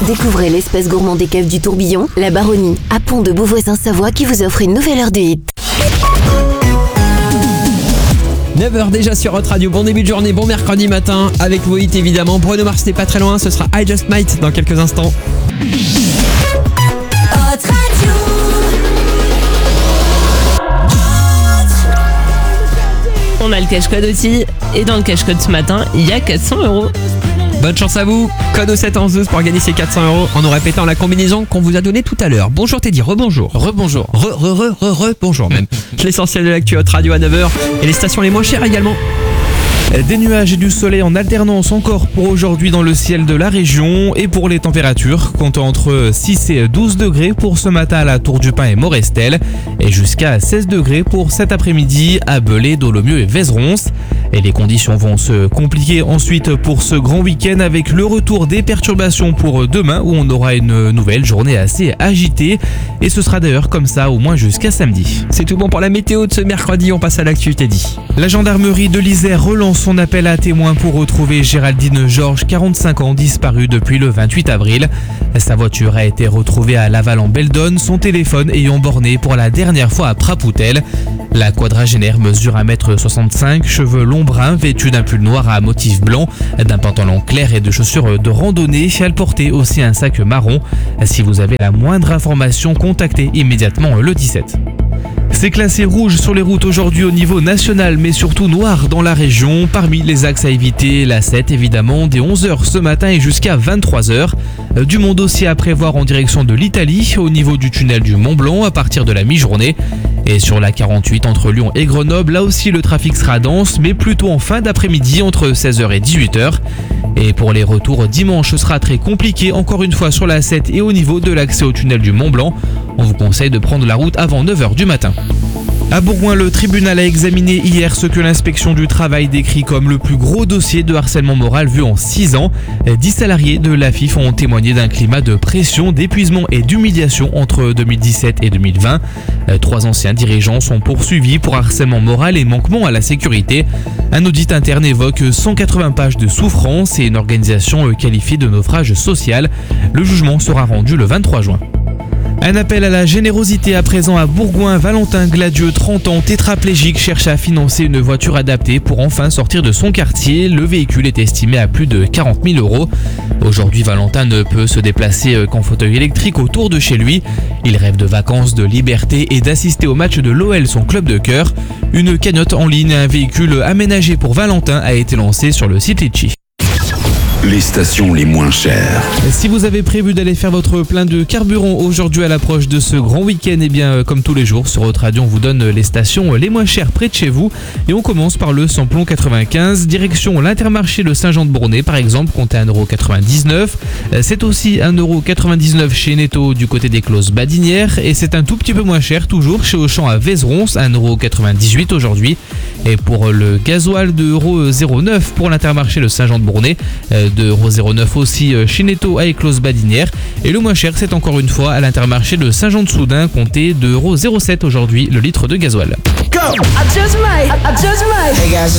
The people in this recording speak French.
Découvrez l'espace gourmand des caves du Tourbillon, la Baronnie, à Pont de Beauvoisin-Savoie qui vous offre une nouvelle heure de hit. 9h déjà sur Hot Radio, bon début de journée, bon mercredi matin, avec vos hits évidemment. Bruno Mars n'est pas très loin, ce sera I Just Might dans quelques instants. Hot Radio. On a le cache-code aussi, et dans le cache-code ce matin, il y a 400 €. Bonne chance à vous, code au 711-12 pour gagner ces 400 €, en nous répétant la combinaison qu'on vous a donnée tout à l'heure. Bonjour Teddy, rebonjour. Rebonjour. Bonjour même. L'essentiel de l'actu Hot Radio à 9h, et les stations les moins chères également. Des nuages et du soleil en alternance encore pour aujourd'hui dans le ciel de la région. Et pour les températures, comptons entre 6 et 12 degrés pour ce matin à la Tour du Pin et Morestel, et jusqu'à 16 degrés pour cet après-midi à Belay, Dolomieu et Vézeronce. Et les conditions vont se compliquer ensuite pour ce grand week-end avec le retour des perturbations pour demain où on aura une nouvelle journée assez agitée. Et ce sera d'ailleurs comme ça au moins jusqu'à samedi. C'est tout bon pour la météo de ce mercredi, on passe à l'actu Teddy. La gendarmerie de l'Isère relance son appel à témoins pour retrouver Géraldine Georges, 45 ans, disparue depuis le 28 avril. Sa voiture a été retrouvée à Laval-en-Beldonne, son téléphone ayant borné pour la dernière fois à Prapoutel. La quadragénaire mesure 1m65, cheveux longs bruns, vêtue d'un pull noir à motif blanc, d'un pantalon clair et de chaussures de randonnée. Elle portait aussi un sac marron. Si vous avez la moindre information, contactez immédiatement le 17. C'est classé rouge sur les routes aujourd'hui au niveau national, mais surtout noir dans la région. Parmi les axes à éviter, la 7 évidemment, dès 11h ce matin et jusqu'à 23h. Du monde aussi à prévoir en direction de l'Italie, au niveau du tunnel du Mont Blanc à partir de la mi-journée. Et sur la 48 entre Lyon et Grenoble, là aussi le trafic sera dense, mais plutôt en fin d'après-midi entre 16h et 18h. Et pour les retours dimanche, ce sera très compliqué encore une fois sur la 7 et au niveau de l'accès au tunnel du Mont Blanc. On vous conseille de prendre la route avant 9h du matin. À Bourgoin, le tribunal a examiné hier ce que l'inspection du travail décrit comme le plus gros dossier de harcèlement moral vu en 6 ans. 10 salariés de l'AFIF ont témoigné d'un climat de pression, d'épuisement et d'humiliation entre 2017 et 2020. 3 anciens dirigeants sont poursuivis pour harcèlement moral et manquement à la sécurité. Un audit interne évoque 180 pages de souffrance et une organisation qualifiée de naufrage social. Le jugement sera rendu le 23 juin. Un appel à la générosité à présent à Bourgoin. Valentin Gladieux, 30 ans, tétraplégique, cherche à financer une voiture adaptée pour enfin sortir de son quartier. Le véhicule est estimé à plus de 40 000 €. Aujourd'hui, Valentin ne peut se déplacer qu'en fauteuil électrique autour de chez lui. Il rêve de vacances, de liberté et d'assister au match de l'OL, son club de cœur. Une cagnotte en ligne, un véhicule aménagé pour Valentin a été lancé sur le site Litchi. Les stations les moins chères. Si vous avez prévu d'aller faire votre plein de carburant aujourd'hui à l'approche de ce grand week-end, eh bien comme tous les jours sur Hot Radio, on vous donne les stations les moins chères près de chez vous. Et on commence par le samplon 95, direction l'Intermarché de Saint-Jean-de-Bournay par exemple, comptez 1,99 €. C'est aussi 1,99 € chez Netto du côté des Closes Badinières. Et c'est un tout petit peu moins cher toujours chez Auchan à Vézeronce, 1,98 € aujourd'hui. Et pour le gasoil, 2,09 € pour l'Intermarché de Saint-Jean-de-Bournay. 2,09 € aussi chez Netto à Éclose Badinière. Et le moins cher, c'est encore une fois à l'Intermarché de Saint-Jean-de-Soudain, comptez 2,07 € aujourd'hui le litre de gasoil. I just might. Hey guys.